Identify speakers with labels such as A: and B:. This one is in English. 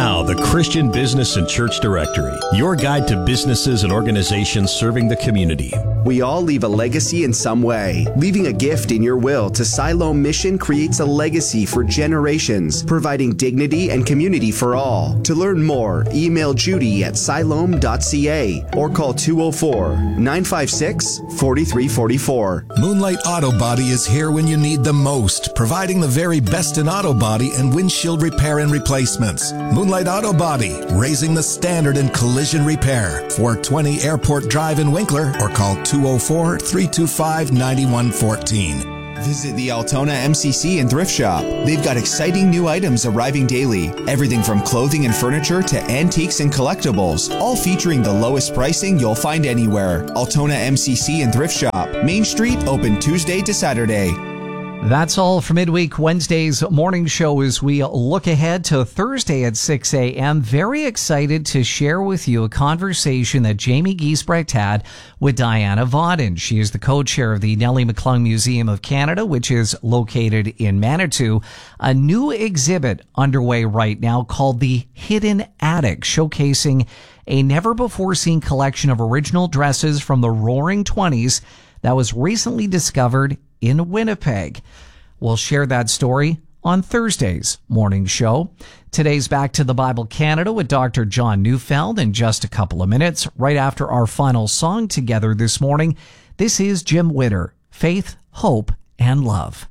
A: Now, the Christian Business and Church Directory, your guide to businesses and organizations serving the community.
B: We all leave a legacy in some way. Leaving a gift in your will to Siloam Mission creates a legacy for generations, providing dignity and community for all. To learn more, email Judy at siloam.ca or call 204-956-4344.
C: Moonlight Auto Body is here when you need them most, providing the very best in auto body and windshield repair and replacements. Moonlight Auto Body, raising the standard in collision repair. 420 Airport Drive in Winkler or call 204-325-9114.
D: Visit the Altona MCC and Thrift Shop. They've got exciting new items arriving daily. Everything from clothing and furniture to antiques and collectibles, all featuring the lowest pricing you'll find anywhere. Altona MCC and Thrift Shop. Main Street, open Tuesday to Saturday.
E: That's all for Midweek Wednesday's morning show as we look ahead to Thursday at 6 a.m. Very excited to share with you a conversation that Jamie Giesbrecht had with Diana Vauden. She is the co-chair of the Nellie McClung Museum of Canada, which is located in Manitou. A new exhibit underway right now called The Hidden Attic, showcasing a never-before-seen collection of original dresses from the Roaring 20s that was recently discovered in Winnipeg. We'll share that story on Thursday's morning show. Today's Back to the Bible Canada with Dr. John Neufeld in just a couple of minutes, right after our final song together this morning. This is Jim Witter, Faith, Hope, and Love.